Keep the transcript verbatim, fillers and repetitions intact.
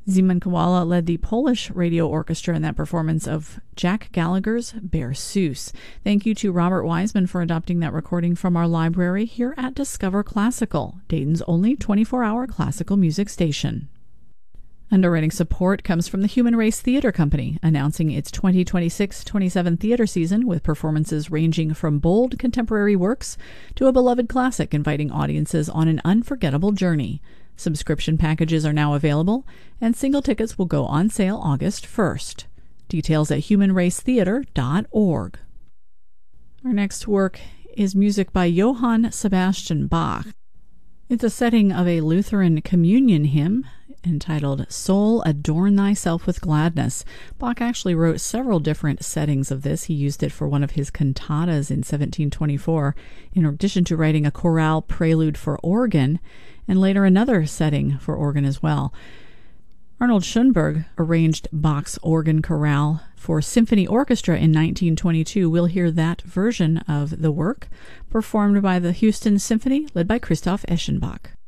Szymon Kowala led the Polish Radio Orchestra in that performance of Jack Gallagher's Berceuse. Thank you to Robert Wiseman for adopting that recording from our library here at Discover Classical, Dayton's only twenty-four hour classical music station. Underwriting support comes from the Human Race Theater Company, announcing its twenty twenty-six twenty-seven theater season with performances ranging from bold contemporary works to a beloved classic, inviting audiences on an unforgettable journey. Subscription packages are now available, and single tickets will go on sale August first. Details at human race theater dot org. Our next work is music by Johann Sebastian Bach. It's a setting of a Lutheran communion hymn entitled Soul, Adorn Thyself with Gladness. Bach actually wrote several different settings of this. He used it for one of his cantatas in seventeen twenty-four, in addition to writing a chorale prelude for organ, and later another setting for organ as well. Arnold Schoenberg arranged Bach's organ chorale for symphony orchestra in nineteen twenty-two. We'll hear that version of the work performed by the Houston Symphony, led by Christoph Eschenbach.